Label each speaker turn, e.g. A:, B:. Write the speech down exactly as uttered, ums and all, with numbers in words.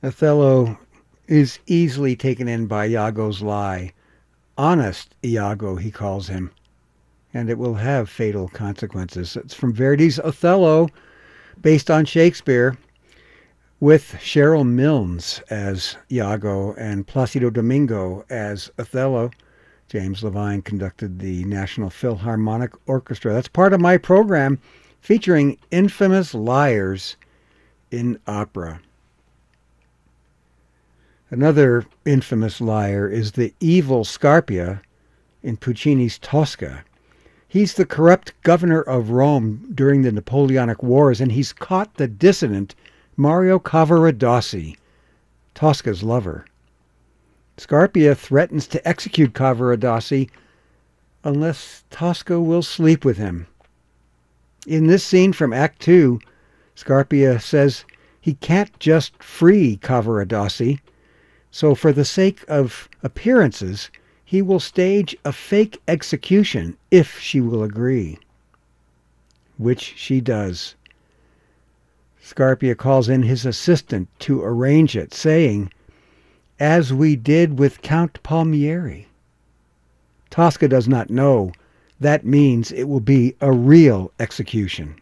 A: Othello is easily taken in by Iago's lie. Honest Iago, he calls him, and it will have fatal consequences. It's from Verdi's Othello, based on Shakespeare, with Cheryl Milnes as Iago and Placido Domingo as Othello. James Levine conducted the National Philharmonic Orchestra. That's part of my program featuring infamous liars in opera. Another infamous liar is the evil Scarpia in Puccini's Tosca. He's the corrupt governor of Rome during the Napoleonic Wars, and he's caught the dissident Mario Cavaradossi, Tosca's lover. Scarpia threatens to execute Cavaradossi unless Tosca will sleep with him. In this scene from Act Two, Scarpia says he can't just free Cavaradossi, so for the sake of appearances, he will stage a fake execution if she will agree. Which she does. Scarpia calls in his assistant to arrange it, saying, "As we did with Count Palmieri." Tosca does not know that means it will be a real execution.